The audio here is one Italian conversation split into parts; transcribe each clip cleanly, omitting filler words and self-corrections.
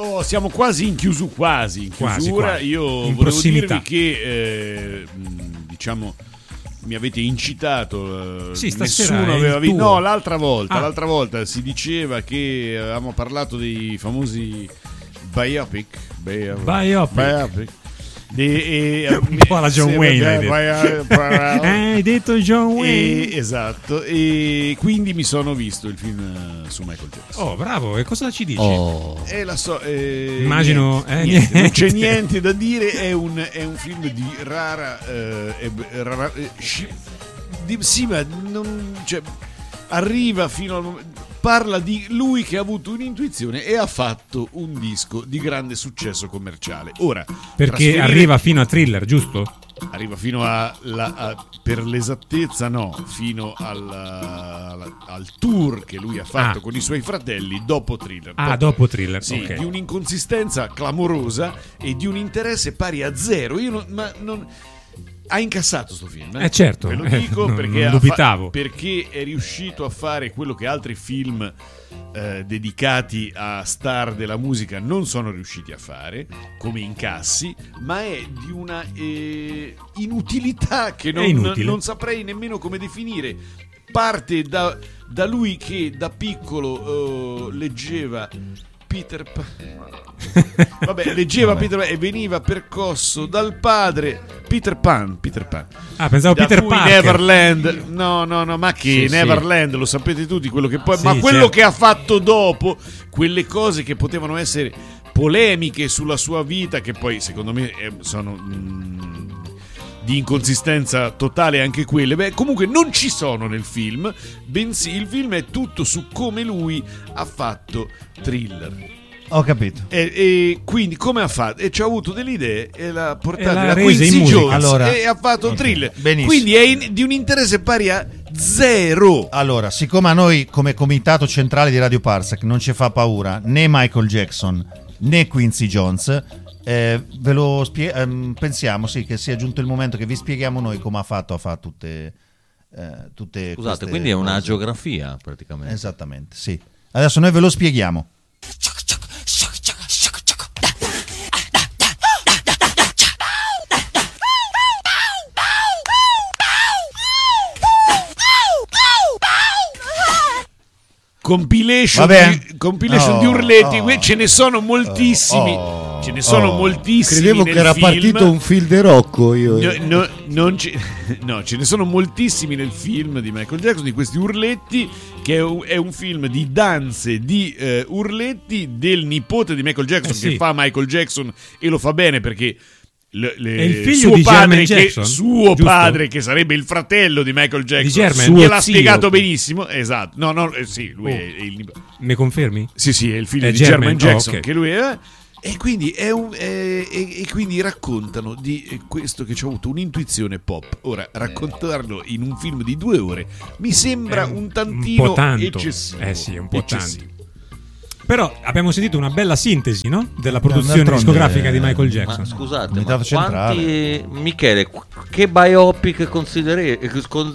Siamo quasi in chiusura. Quasi. Io In volevo prossimità. dirvi che diciamo mi avete incitato. Sì, stasera nessuno è aveva il visto. tuo. No, l'altra volta si diceva che avevamo parlato dei famosi biopic. Un po' alla John Wayne hai detto John Wayne. Esatto, e quindi mi sono visto il film su Michael Jackson. Oh, bravo, e cosa ci dici? La so, immagino niente. Non c'è niente da dire, è un film di rara sì, ma non, cioè, arriva fino al momento, parla di lui che ha avuto un'intuizione e ha fatto un disco di grande successo commerciale. Ora, perché arriva fino a Thriller, giusto? Arriva fino per l'esattezza fino al tour che lui ha fatto con i suoi fratelli dopo Thriller. Dopo Thriller, sì, okay. Di un'inconsistenza clamorosa e di un interesse pari a zero. Ha incassato sto film. Certo. Ve lo dico perché non dubitavo. perché è riuscito a fare quello che altri film dedicati a star della musica non sono riusciti a fare, come incassi, ma è di una inutilità che non saprei nemmeno come definire. Parte da lui che da piccolo leggeva Peter Pan. Leggeva Peter Pan e veniva percosso dal padre. Peter Pan. Pensavo da Peter cui Parker. Neverland. No, ma che Sì, Neverland, lo sapete tutti quello che poi. Sì, Ma quello certo. che ha fatto dopo, quelle cose che potevano essere polemiche sulla sua vita, che poi secondo me sono di inconsistenza totale anche quelle. Comunque non ci sono nel film, bensì il film è tutto su come lui ha fatto Thriller. Ho capito. E quindi come ha fatto? E ci ha avuto delle idee e l'ha portata l'ha da resa in Quincy musica. Jones Allora, e ha fatto Thriller. Benissimo. Quindi è di un interesse pari a zero. Allora, siccome a noi come comitato centrale di Radio Parsec non ci fa paura né Michael Jackson né Quincy Jones, ve lo pensiamo che sia giunto il momento che vi spieghiamo noi come ha fatto a fare tutte Scusate, quindi è una geografia praticamente. Esattamente, sì. Adesso noi ve lo spieghiamo. Compilation di urletti, ce ne sono moltissimi. Ce ne sono moltissimi. Credevo nel che era film. partito un film de Rocco. Ce ne sono moltissimi nel film di Michael Jackson, di questi urletti, che è un film di danze, di urletti del nipote di Michael Jackson, che fa Michael Jackson e lo fa bene perché il figlio di Jermaine Jackson, suo padre, che sarebbe il fratello di Michael Jackson, gliel'ha spiegato benissimo. Esatto. Sì, lui è il. Mi confermi? Sì, è il figlio di Jermaine Jackson, che lui è. E quindi quindi raccontano di questo che ci ha avuto un'intuizione pop. Ora, raccontarlo in un film di 2 ore mi sembra un tantino un po' tanto. eccessivo. Sì, un po' eccessivo. tanto. Però abbiamo sentito una bella sintesi, no? Della produzione discografica di Michael Jackson. Ma scusate, Michele, che biopic consiglieresti?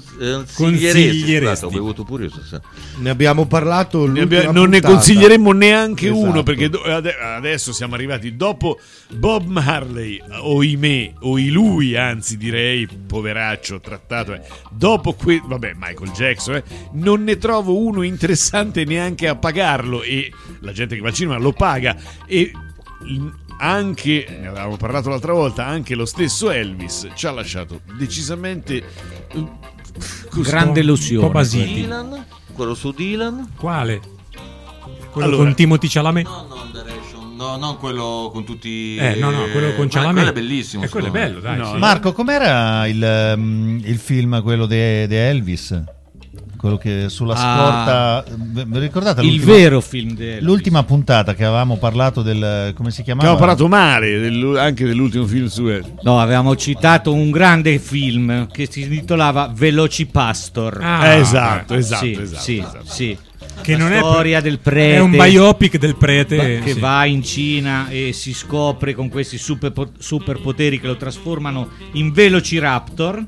Ho bevuto pure io. Ne abbiamo parlato. Non ne consiglieremmo neanche uno, perché adesso siamo arrivati dopo Bob Marley, lui, anzi direi, poveraccio, trattato. Dopo Michael Jackson, non ne trovo uno interessante neanche a pagarlo, e la gente che va al cinema lo paga. E anche, ne avevamo parlato l'altra volta, anche lo stesso Elvis ci ha lasciato decisamente gran delusione. Un po' basiti. Dylan? Quello su Dylan? Quale? Quello con Timothy Chalamet? No, non quello con tutti. Quello con Chalamet. Quello è bellissimo. Quello è bello, dai. No, sì. Marco, com'era il film, quello di Elvis? Quello che sulla scorta. Vi ricordate il vero film di Elvis? L'ultima puntata che avevamo parlato del. Come si chiamava? Che avevamo parlato male anche dell'ultimo film su Elvis. No, avevamo citato un grande film che si intitolava Velocipastor. Esatto. Sì. Che la non è storia del prete, è un biopic del prete che va in Cina e si scopre con questi superpoteri che lo trasformano in Velociraptor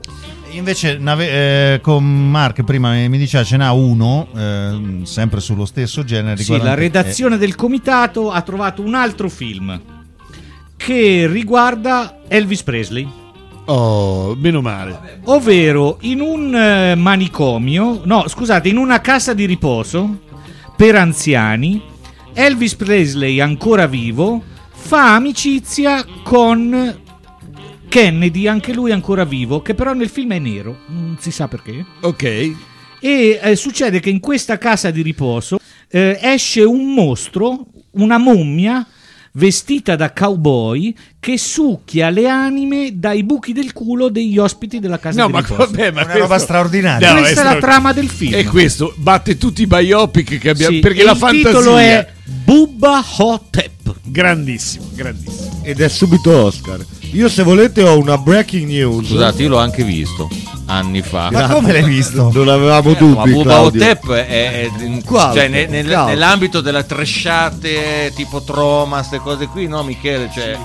Invece con Mark prima mi diceva ce n'ha uno, sempre sullo stesso genere. Sì, la redazione del comitato ha trovato un altro film che riguarda Elvis Presley. Oh, meno male. Ovvero in un manicomio, in una casa di riposo per anziani, Elvis Presley, ancora vivo, fa amicizia con Kennedy, anche lui ancora vivo, che però nel film è nero, non si sa perché. Ok. E succede che in questa casa di riposo esce un mostro, una mummia vestita da cowboy, che succhia le anime dai buchi del culo degli ospiti della casa di riposo. Vabbè, ma è una roba straordinaria. Questa è la trama del film. E questo batte tutti i biopic che abbiamo, Sì, perché e la il fantasia titolo è Bubba Hotep. grandissimo. Ed è subito Oscar. Io, se volete, ho una breaking news. Scusate, io l'ho anche visto anni fa. Ma come l'hai visto? Non avevamo Ma dubbi, Bubba Claudio. Hotep è cioè, nell'ambito della trashate tipo Troma, queste cose qui, no Michele? Cioè,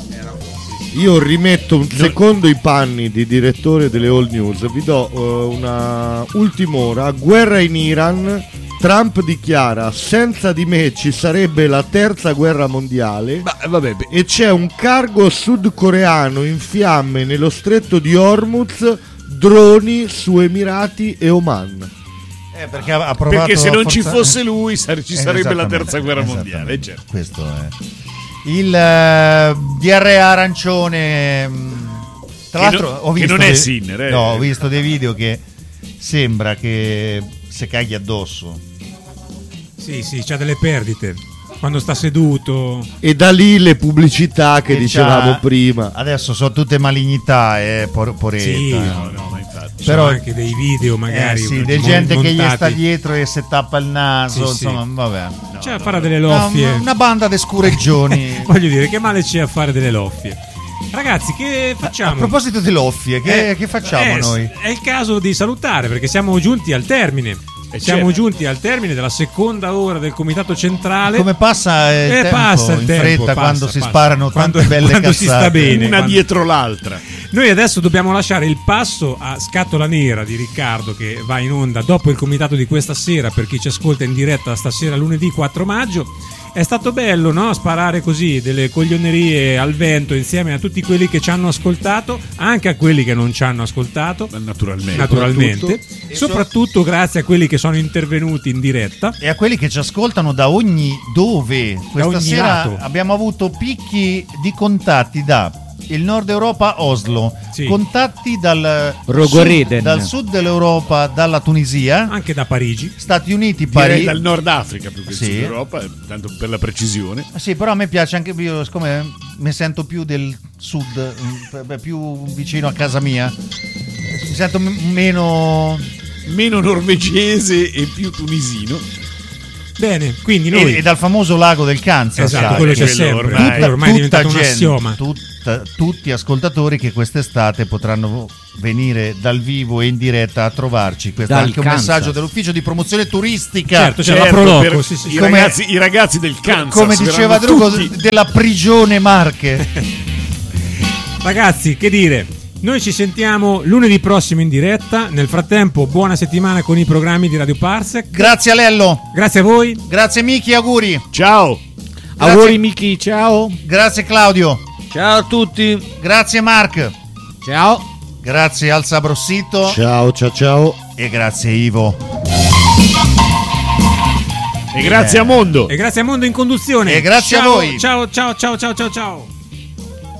Io rimetto un secondo i panni di direttore delle All News. Vi do una ultima ora. Guerra in Iran. Trump dichiara: senza di me ci sarebbe la terza guerra mondiale. E c'è un cargo sudcoreano in fiamme nello stretto di Hormuz, droni su Emirati e Oman. Perché ha provato perché se non ci forzare... fosse lui ci sarebbe la terza guerra mondiale, certo. Questo è il diarrea arancione. Tra l'altro ho visto che non è Sinner, ho visto dei video che sembra che se caghi addosso. Sì, c'ha delle perdite quando sta seduto. E da lì le pubblicità che dicevamo prima. Adesso sono tutte malignità, poretta. Sì, no, infatti. Però anche dei video magari di gente che gli sta dietro e si tappa il naso, insomma, vabbè. C'è a fare delle loffie. Una banda di scureggioni. Voglio dire, che male c'è a fare delle loffie? Ragazzi, che facciamo? A proposito di loffie, che facciamo noi? È il caso di salutare, perché siamo giunti al termine. Siamo giunti al termine della seconda ora del comitato centrale. Come passa il tempo? Passa il in tempo, fretta quando si sparano tante belle quando cazzate. si sta bene, una dietro l'altra. Noi adesso dobbiamo lasciare il passo a Scatola Nera di Riccardo, che va in onda dopo il comitato di questa sera, per chi ci ascolta in diretta stasera lunedì 4 maggio. È stato bello, no? Sparare così delle coglionerie al vento insieme a tutti quelli che ci hanno ascoltato, anche a quelli che non ci hanno ascoltato, naturalmente. Soprattutto grazie a quelli che sono intervenuti in diretta e a quelli che ci ascoltano da ogni dove. Questa sera lato. Abbiamo avuto picchi di contatti da il Nord Europa, Oslo, contatti dal sud dell'Europa, dalla Tunisia, anche da Parigi, Stati Uniti, Parigi, dal Nord Africa più che Sud Europa, tanto per la precisione. Sì, però a me piace anche io, siccome mi sento più del sud, più vicino a casa mia, mi sento meno norvegese e più tunisino. Bene, quindi noi e dal famoso lago del Kansas, esatto, quello c'è sempre, ormai è diventato un assioma. Tutti ascoltatori che quest'estate potranno venire dal vivo e in diretta a trovarci. Questo è anche un messaggio dell'ufficio di promozione turistica. Certo, c'è la Proloco, i ragazzi del Kansas, come diceva Drugo, della prigione Marche. Ragazzi, che dire? Noi ci sentiamo lunedì prossimo in diretta. Nel frattempo, buona settimana con i programmi di Radio Parsec. Grazie a Lello. Grazie a voi. Grazie Miki, auguri. Ciao. Auguri Miki, ciao. Grazie Claudio. Ciao a tutti. Grazie Mark. Ciao. Grazie al Sabrossito. Ciao. E grazie Ivo. E grazie a Mondo. E grazie a Mondo in conduzione. E grazie a voi. Ciao.